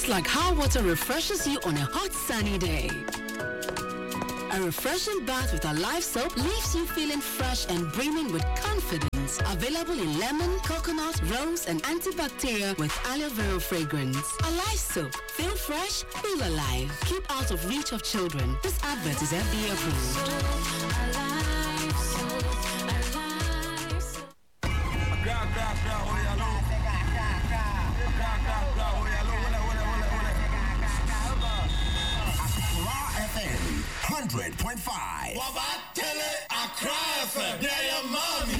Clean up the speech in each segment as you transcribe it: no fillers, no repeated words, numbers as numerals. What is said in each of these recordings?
Just like how water refreshes you on a hot sunny day. A refreshing bath with Alive soap leaves you feeling fresh and brimming with confidence. Available in lemon, coconut, rose, and antibacterial with aloe vera fragrance. Alive soap. Feel fresh, feel alive. Keep out of reach of children. This advert is FDA approved. FM 100.5. Accra FM. Yeah, your mommy.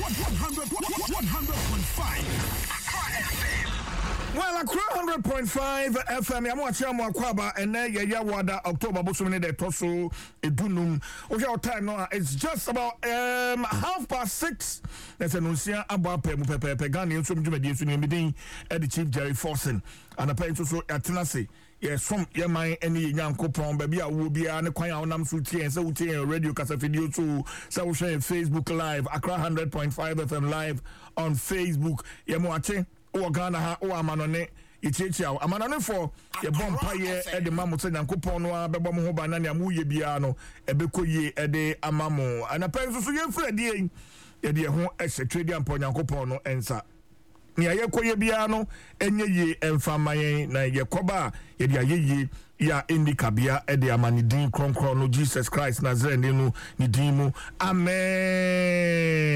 100.5. Accra FM. Well, Accra 100.5 FM. I'm watching more Kwaba and then Wada October Busumini de Toso Edunum. Okay, our time now it's just about 6:30. There's an Uncia about Pegani and some Jumedi the Chief Jerry Forsen and a pay to so at Tennessee. Yes, from your mind any young coupon, baby, I will be an acquire on Suti and so radio cast video to so share Facebook Live, Accra 100.5 FM Live on Facebook. Yamuache, or Ghana, or Amanone, Ichiao, Amanone for your bomb pie at the Mamutan and coupon, Babamu Banana, Muye Biano, Ebekoye, Ede Amamo, and a pencil to your friend, Edia home extra trading point and coupon answer. Nia yekoye biano enye ye emfamaye na yekoba ye dia ye ya indi kabia e de amani din kronkron no Jesus Christ Nazarene no ni din mu amen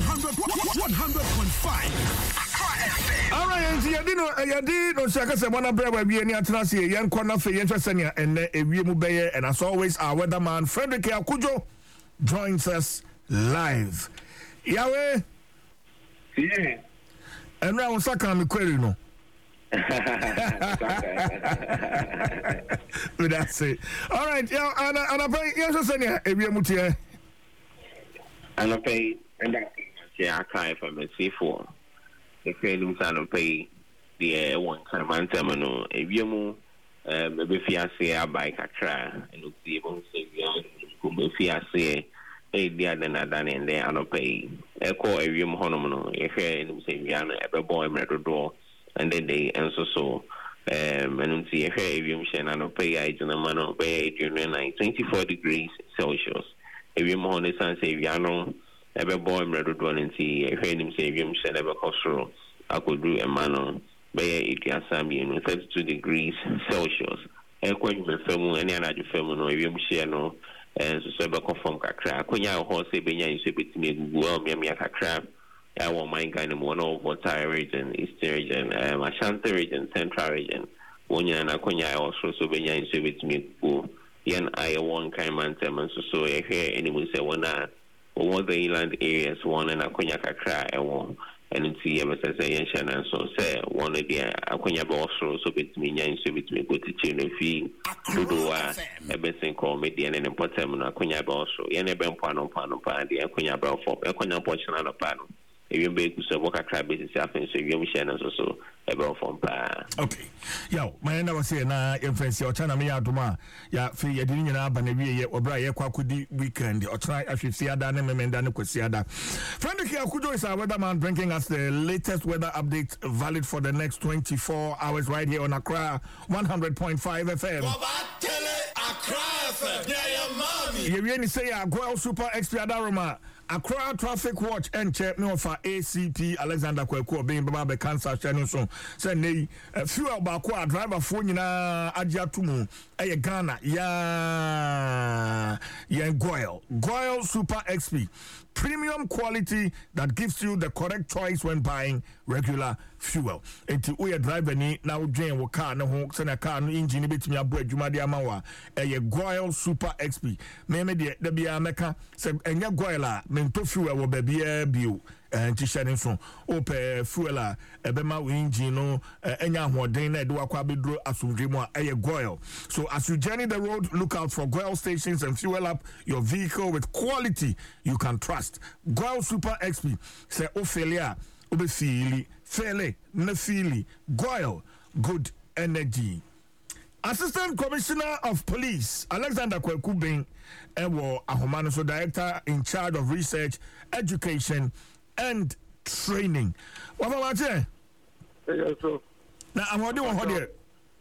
100.5 all right yadi no shaka se bona breba bi ani atena se ye nkona fe ye twese ne enne ewie mu beye, and as always our weatherman Frederick Akujo joins us live. Yahweh yeah. And now I'm me query no. That's it. All right, yeah, and I pay yes, Senya, if you're mutia. And I pay, and that's I cry for me, C4. The cradles and pay the one kind of man terminal. If you move, maybe Fiasse, I buy a try, and look the able to say, Fiasse. Dia than I done in there, I don't pay. Echo a room honomono, a hair in the same yarn, a boy, metal door, and then they answer so. And see a hair room shen, I don't pay. I do not man obey 24 degrees Celsius. A room on the sun say Yano, a boy, metal door, and see a hair in the room shen, ever costro. I could do a man by 32 degrees Celsius. Echo the film, any other film, no room share no. And so confirm kakra konya ho se benya nso betime gugu me kakra I want my kind of one over Tire region, Eastern region, Ashanti region, Central region. Wonya na konya also so benya nso betime gugu yan I one kind man teman so I hear anyone say one over the inland areas one and akonya kakra and see ever say yan shana so say one of the akonya ba also so betime nyan so betime go to chino fi dodoa ebesen call media and important na akonya ba also yan ebe mpano pa de akonya ba for akonya portion na pa no you be so work crab business after so you share so about from pa okay yo my na was here na influence your channel me adoma ya fe ye di nyina aba na wie ye obra ye kwakodi weekend o try ahwesi ada na memenda na kwasi ada friend here Akujo is our weatherman bringing us the latest weather update valid for the next 24 hours right here on Accra 100.5 FM Accra FM yeah mommy ye we ni say Goil Super XP Adaroma Accra Traffic Watch and check me for ACP Alexander Kwaku being Baba Cancer channel so say nei fuel ba kwa driver phone nyina agya tumu e Ghana ya Goil Super XP premium quality that gives you the correct choice when buying regular fuel. Enti we driver ni na udwen wo car ne ho se na car no engine betimi abo adwuma de amawa e Goil Super XP me de bia meka se enya Goil a mento fuel wo ba bia bio nti hyɛ so ope fuel a ebema wo engine no enya hoden na de wakwa bedro asomdwe mu a Goil. So as you journey the road, look out for Goil stations and fuel up your vehicle with quality you can trust. Goil Super XP say Ophelia obefili fele nefili Goil good energy. Assistant Commissioner of Police Alexander Kwaku Ben Ewo Ahomano, so Director in charge of research, education and training. What about you? Yes, sir. Now I'm holding one here.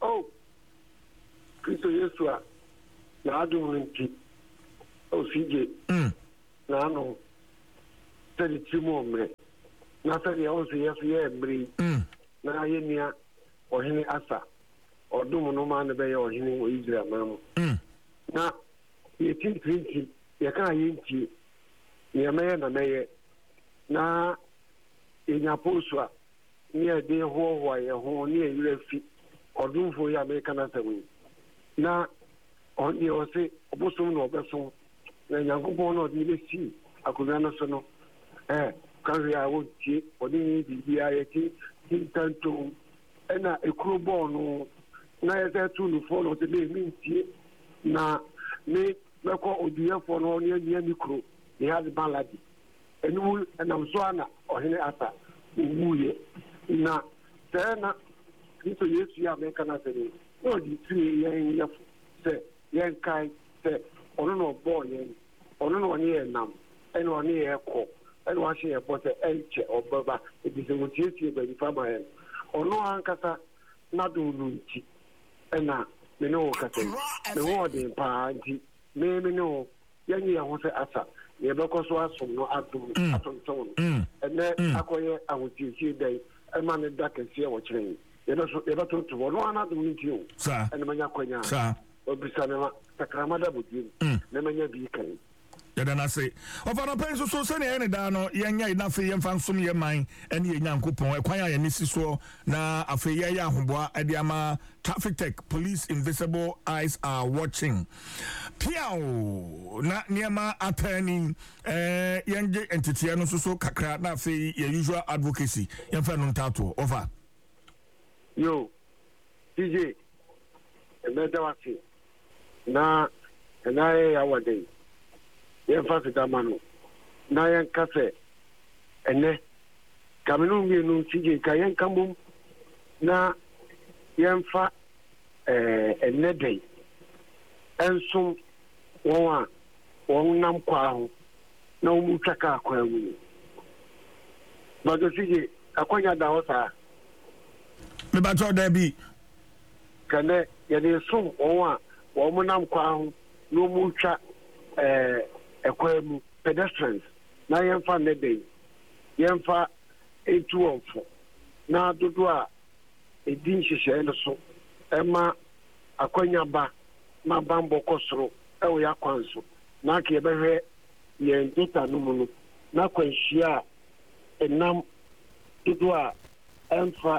oh Kristo Yesu a na adum nti o CJ na no tedi timo mre na tedi o se yesu ye mre na ayenia ohene asa odum no ma na be ye ohene o Israel mamu na ye tintinti ye ka yenti ye meye na meye na enya posua ni ede ho ye ho ni eyire fi odum fo ya America na tawi na oni o se obosom no obeso na Nyankopon no de besi akobia no so no kan ya wo tie odi bibia ye ti tintanto na ekuro no na ye se tu no fo no de me tie na me meko odiya fo no ni mikro he has baladi enu na so ana ohene ata uye na tena Kristo Yesu ya America na sene no di tiri yen yafo se yen kai se ono no boy yen ono no ni enam eno oni eko eno wa hye eko se enche obaba ebi se mutiesie ba di fama yen ono ankasa na do no nti ena me no kasa me wo de pa nti me no yen ye ho se asa ye bekoso asom no adum atonton ene akoye awotiesie dai ema ne dakese wo kyerɛ ye beto to no anadum nti o ene manya kwanya obisane takramada budin ne manya bi kan yadana say ofana pen so se ne ene da no yenya ina fe yemfa nsom ye man ene ye Nyankopon ekwan ya ne siso na afe ye ya ahoboa ade ama traffic tech police invisible eyes are watching piao na niema attorney yenge entity no so kakra na afe ye usual advocacy yemfa no ntato over yo DJ emedawati na ya wade yemfa sidamano na yan kafe ene kamenu mienu tije ka yan kambum na yemfa ene dei enso won nam kwa ho na umu twaka akwa mu bago tije akonya da hosa me ba to da bi kane yede so won nam kwa ho no mu twa ekwemu pedestrians na yemfa ne dey yemfa etu onfo na dodo a edin hyehyɛ no so ema akwanya ba ma bambo kosoro ewo ya kwanso na ka yebehwe ye data no mu no na kwanhia enam dodo a emfa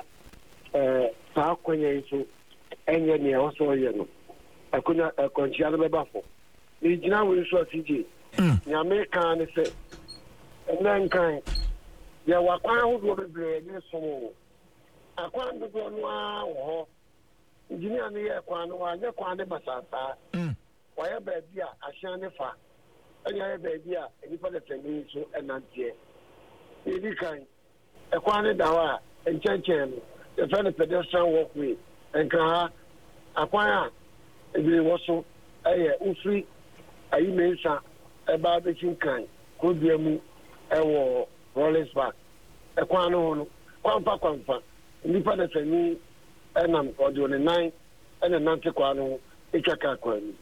ta akwanya iso enye ne o so ye no akwanya kwanhia no bebafo ni jina we so TJ nyame kan ne se enen kan ya wakwan hodo bebre ni so akwan dodo no a wo engineer ne ye kwan no anya kwan ne basasa wa ya ba bia ahyan ne fa anya ya ba bia enipa da tani so enantie ni kan ekwan ne dawa enchenchen no the fan pedestrian walkway enka akwan a ebi wo so ufri ayi mensa eba be chinkan ko biamu ewo Rollins Park ekwan no no kwampa nipa da tani enam odone 9 ene nante kwa no etwaka kwa ni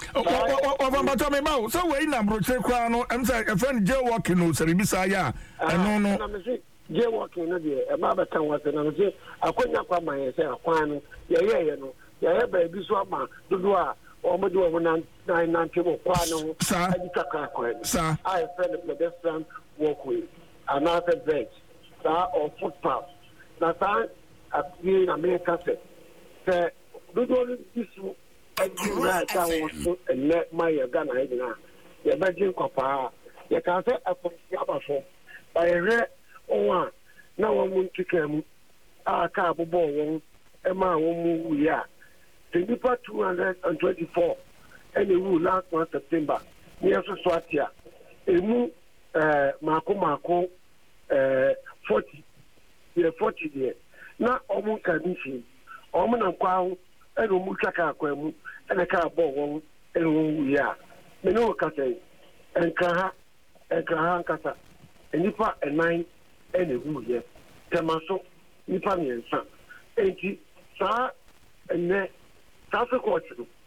o me ba so we na broche kwa no em say a friend jaywalking no seribisa ya eno no na me say jaywalking no de e ma ba kan wase na me say akonya kwa man ye say akwan no ye no ye ba bi so ama dodo a omodo wo na nante mo kwa no etwaka kwa ni I friend pedestrian walkway another bench or footpath na sa in America say dodo disu na ta wo so ele my Ghana ina ye ba jin kopa ye ka say akosia ba fo ba ye onwa na wo mu ntikam aka abobo won e ma wo mu wi a the nipa 224 and the rule last month September near so atia emu mako 40 there na omu kanisi omu na kwa e no mu twaka akwa mu e ka abo won e no ya me no ka say enka ha nkasa nipa enan e ne hu ye temaso nipa nyensa enti sa and then traffic court.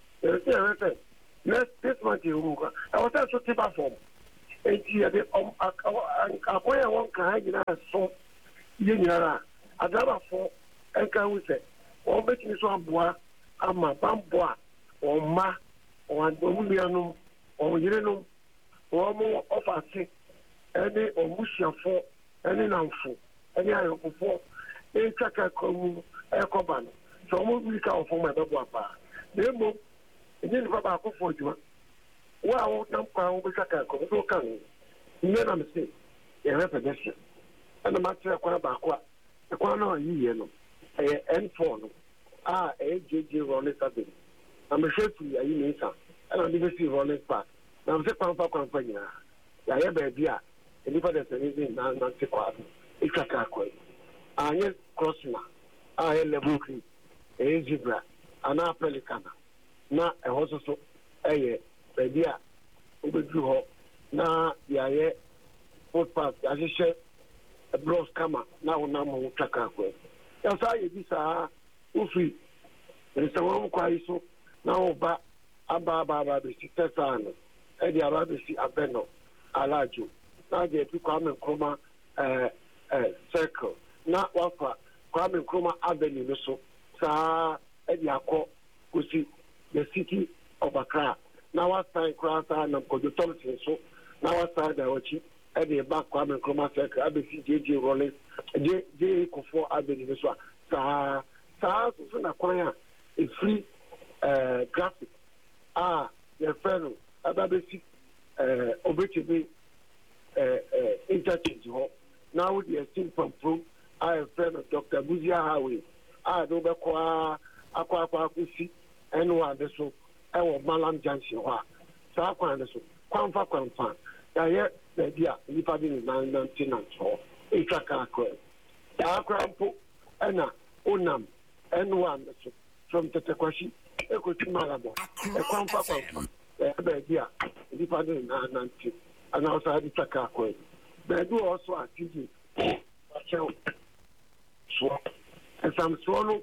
Next this month you will. I was also tip form. And here the acquire one kind of so Yara. I drive for and can we say, or making so bois, ama bamboa, or ma, or Andomianum, or Yerenum, or more of a sick, any or Musia for any namful, any iron for, a tracker come Ecoban. So I'm going to go for my Baba. Nemo, it didn't go back for you. Well, I'm going to go so can. Never a mistake. A repetition. And the matter of Quabaqa, a corner yellow, a N4, a JJ Rolling Saturday. I'm a chef to you, and I'm never see Rolling Park. Now, I'm a pampa company. I have a beer, and if there's anything, not to quad. It's a carquay. I am crossing. I am level cream, a zebra, an pelicana. Not a horse so a beer, over drew na yaye footpath asise bros kama na wonam taka akwa ya sa ye bisa ufi nsawo kwa iso na oba aba be sitesano e di aba be si abeno alajo na je tu kwa Nkrumah circle na wafa kwa Nkrumah avenue no so sa e di akọ kusi the city of Accra na wa sign cross na Kojo Thompson so na wa start da wachi e dey back kwa Nkrumah circle abesi JJ Rollins J Kofo avenue so sa so na kwanya e free graphic your friend ababesi obetebe interchange ho now the team from a friend of Dr. Buzia Highway do be kwa akwa kusi eno so ewo Malam Junction ho sa kwa so kwamfa ya ye dia nipa bi na maintenance ho etaka akwa ya akrampo ena onam eno so from Tetekwashi ekoti Malabo kwamfa be dia nipa bi na nanti and also etaka akwa they do also activity so and some swallow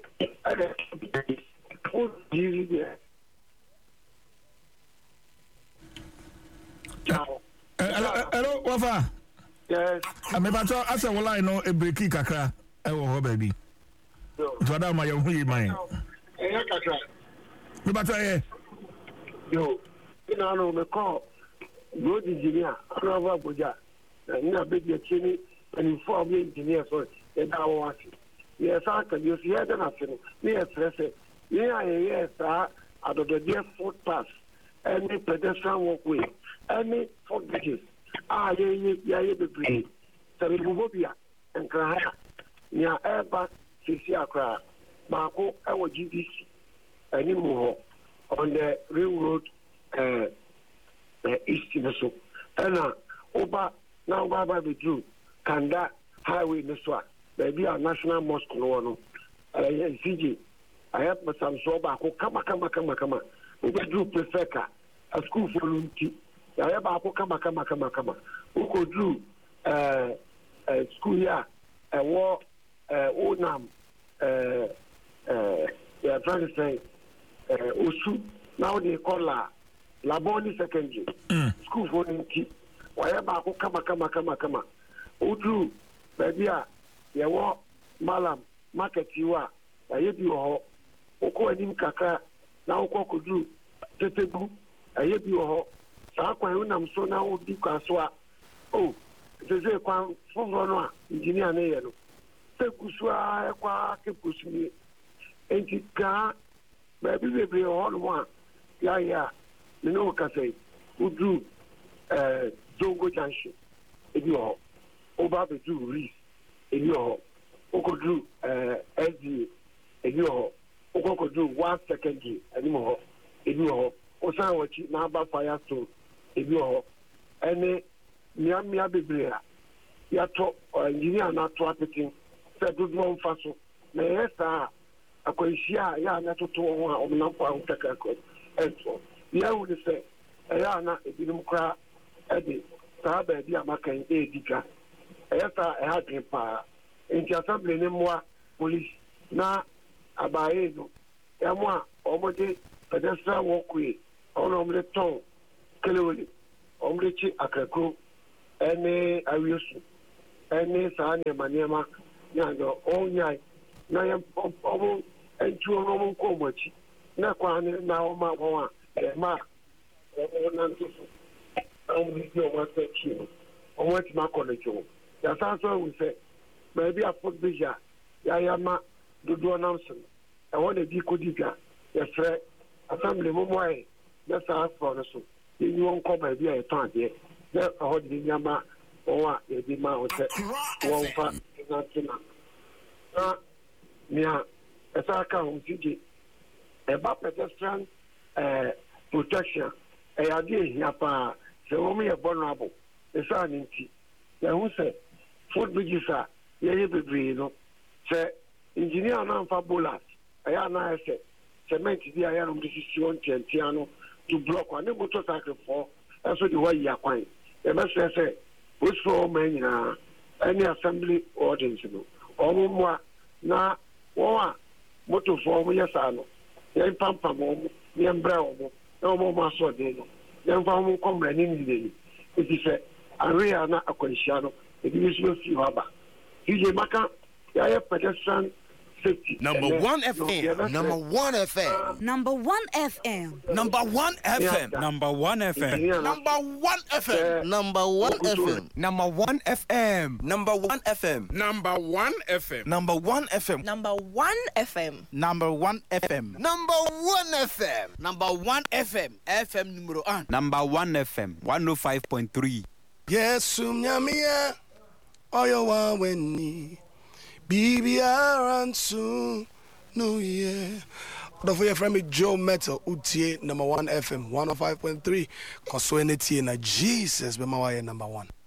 hello Wafa. Yes. I'm about to ask a line no a breaky kakra ewo baby. So that my hu man. Kakra. Me bata Yo. Ina no me call road engineer Anova Boja. Na be the chini and inform engineer so e da wo ati. Yes, I can use here than afternoon. Me express it. Yes, the footpath, any pedestrian walkway, any footbridges. Be Saribubia and Krahaya. Near Airbus, Sisi Accra, Marco, our GDC, and Imuho on the railroad east in the soup. And Oba, now Baba Bidru, Kanda, Highway in the Swat. Maybe our national mosque no CJ. I have some soba who come. We do prefecture a school for Lunti. I have a come. Who could do school here a war Onam they're trying to say Osu. Now they call her Laboni Secondary School for Lunti. I have a come. Who do maybe yawo Malam market yiwa ayebi ho oko anim kaka na oko kodu tetebu ayebi ho sa kwan unam so na odi kwaso a ze kwan foforo no a engineer na ye no se kusu a ekwa ke kusu ni enti ka ba bi bebre ho no a ya me no ka say udu Zongo Junction ebi ho oba be do reef eyo okodu SD eyo okodu 1 secondary animo eyo osan wachi na aba fire store eyo ene miamia bebrea ya to engineer na to apetin se dodo mfaso na yesa akwahia ya na toto ho a omnampo ahotaka ko eso ya wo de se ya na ebinim kra edi ta ba di amakan edika ayata ehadin pa in assembly ne moa police na abaye no Yamwa, Omode, pedestrian walkway, on the tongue, Kelly, Omrichi Akako, any Ariusu, any Sani Maniama, Yando, all night, Nayam Omo, and two Roman Comachi, Nakwan, now Mawa, Ma, Nantis, only your one section, or what's my connection. That's also we say, maybe I put Bija, Yayama, Dudu announcement. I want to be Kodiga, yes, sir. Assembly Mumway, that's our for so. You won't come by the time here. That's how the Yama or the Dima or one part in that. Yeah, as I come, Fiji, about pedestrian protection, a idea here, the woman are vulnerable. The sun in tea. The who say, food bridges are, you know, say, engineer non fabulas. I am now said, cement the iron of decision Gentiano to block one motorcycle for, that's what the way you are quite. The must say, which for men any assembly audience, or more now, or motor for me, yes, I know. Then pampa mom, then brown, no more muscle, then found come in the it is a real not a condition, it is no see harbor. DJ Maka, I have pedestrian. Number 1 FM. Number 1 FM. Number 1 FM. Number 1 FM. Number 1 FM. Number 1 FM. Number 1 FM. Number 1 FM. Number 1 FM. Number 1 FM. Number 1 FM. Number 1 FM. Number 1 FM. Number 1 FM. Number 1 FM. FM numero 1. Number 1 FM. 105.3. Yes, Nyamia. Oyo wa weni. BBR and soon. No, yeah. Don't forget from me, Joe Metal, UTA, number 1 FM, 105.3. Consuenity in Jesus, be my number 1.